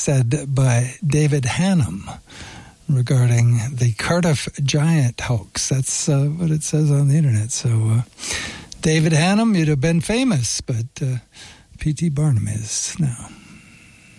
said by David Hannum regarding the Cardiff Giant hoax. That's what it says on the internet. So, David Hannum, you'd have been famous, but P.T. Barnum is now.